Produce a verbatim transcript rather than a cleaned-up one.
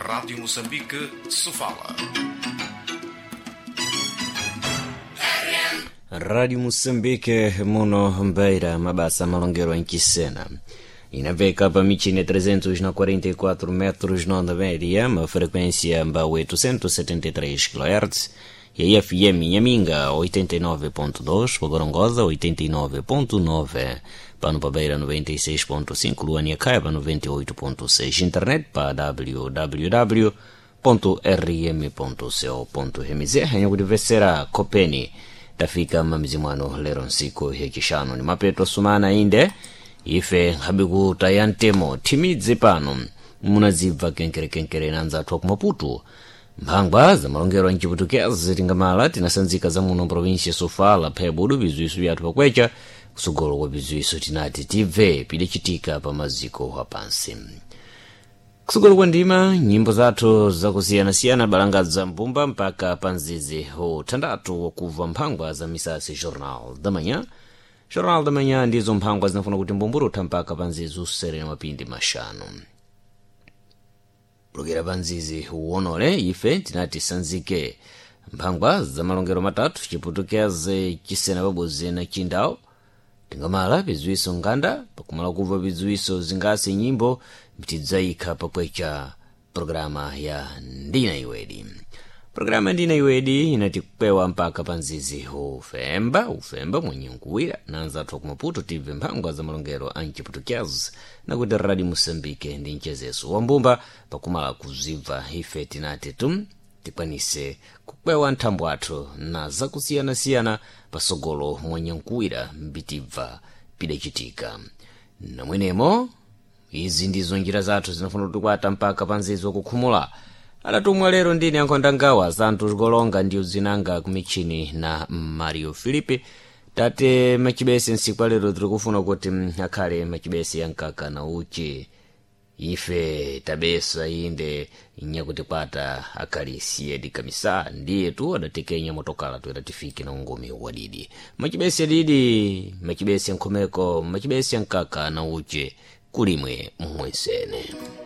Rádio Moçambique, Sofala. Rádio Moçambique, muno Mbeira, mabasa malongero nkisena. Inaveka pa michine trezentos quarenta e quatro metros na onda média, uma frequência mba oitocentos e setenta e três kHz, e a F M Nhaminga oitenta e nove ponto dois, Pagorongosa oitenta e nove ponto nove, Pano pa Beira noventa e seis ponto cinco, Luania Caiba noventa e oito ponto seis, internet pa w w w ponto r m ponto co ponto m z, nyakutivesera Kopeni tafika mamizimwano lero nsiku yachishanu ni mapeto sumana inde ife habiku tayantemo timidzi pano munazibva kenkere kenkere nanzathu ku Maputo mphangwa za malongero nchiputukezi tingamala tinasanzika za muno provinsia Sofala phebudu bizuiso byathu pakwecha kusogolo kwa bizuiso tinati tive pidichitika pa maziko apansi kusogolo kwa ndima nyimbo zathu zakusiyana-siyana balangadza mbumba mpaka panzizi ho thandatu wakuva mphangwa za misasi Jornal da Manhã. Jornal da Manhã ndizo mphangwa zinafuna kuti mbumburuta mpaka panzizi usere mapindi mashanu kulokera panzizi uwonole ife tinati sanzike mphangwa za malongero matatu chiputukeze chisena pabuzi na chindawo tingamala bizuiso nganda pakumala kuva bizuiso zingasi nyimbo mtidzaika pakwecha programa ya Ndina Iwedi. Programa Ndina Iwedi inatikpewa mpaka panzizi ufemba ufemba mwenye nkuwira nanzathu ku Maputo tive mphangwa za malongero anchiputukezi na kuti Rádio Moçambique ndi nchezeso wambumba pakumala kuziva ife tinati tum tikwanise kukwewa nthambo athu na zakusiyana-siyana pasogolo mwenye nkuwira mbitibva pidachitika na mwenemo izi ndizo njira zathu zinafuna kutikwata mpaka panzizi wakukhumula adatumwa lero ndine yankhondangawa zanthu zikolonga ndiyo zinanga kumichini na Mario Filipe tate machibese nsiku lero tiri kufuna kuti akhale machibese yankaka na uchi ife tabesa inde nyakuti kwata akalisiye dikamisa ndiye tu adatekenya motokala tu adatifiki na ungumi wadidi machibese didi machibese nkhomeko machibese yankaka na uchi kulimwe mwensene.